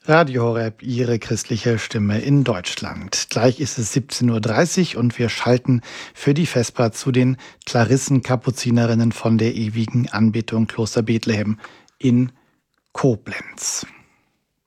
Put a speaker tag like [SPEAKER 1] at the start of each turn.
[SPEAKER 1] Radio Horeb, Ihre christliche Stimme in Deutschland. Gleich ist es 17:30 Uhr und wir schalten für die Vesper zu den Klarissen-Kapuzinerinnen von der ewigen Anbetung Kloster Bethlehem in Koblenz.